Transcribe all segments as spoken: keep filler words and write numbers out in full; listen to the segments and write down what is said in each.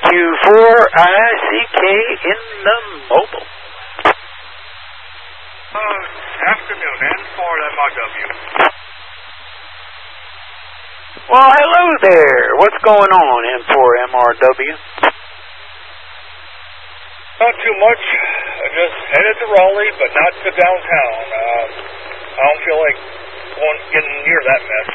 Q four I C K in the mobile. Uh, afternoon, N four M R W. Well, hello there. What's going on, N four M R W? Not too much. I just headed to Raleigh, but not to downtown. Um, I don't feel like going, getting near that mess.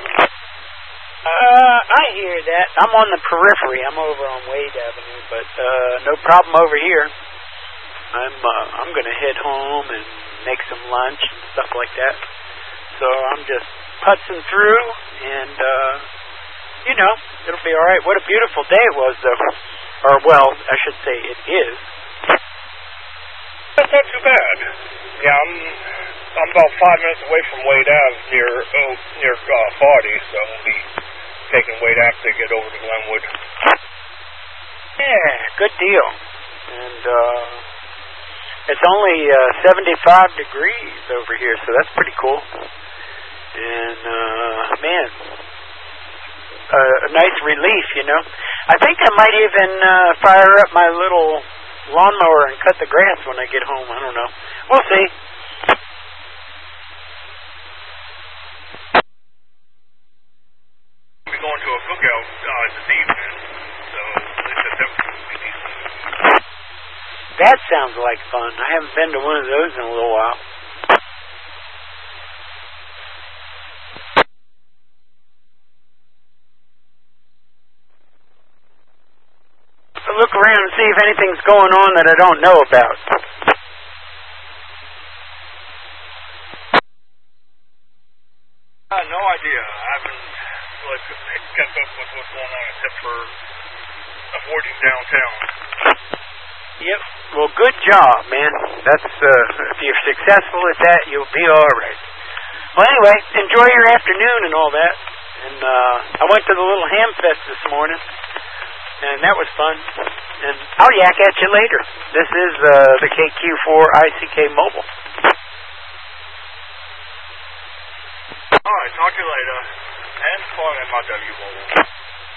Uh, I hear that. I'm on the periphery. I'm over on Wade Avenue, but uh, no problem over here. I'm uh, I'm gonna head home and make some lunch and stuff like that. So I'm just putzing through, and uh, you know, it'll be all right. What a beautiful day it was, though. Or well, I should say it is. That's not too bad. Yeah, I'm I'm about five minutes away from Wade Ave near oh, near uh, Fardy, so I'll be taking Wade Ave to get over to Glenwood. Yeah, good deal. And uh, it's only uh, seventy-five degrees over here, so that's pretty cool. And uh, man, uh, a nice relief, you know. I think I might even uh, fire up my little lawnmower and cut the grass when I get home. I don't know. We'll see. We're going to a cookout uh, this evening, so they said that would be decent. That sounds like fun. I haven't been to one of those in a little while. Look around and see if anything's going on that I don't know about. Uh, no idea. I haven't really kept up with what's going on except for avoiding downtown. Yep. Well, good job, man. That's uh, if you're successful at that, you'll be all right. Well, anyway, enjoy your afternoon and all that. And uh, I went to the little ham fest this morning. And that was fun. And I'll yak at you later. This is uh, the K Q four I C K Mobile. All right, talk to you later. And four M R W Mobile.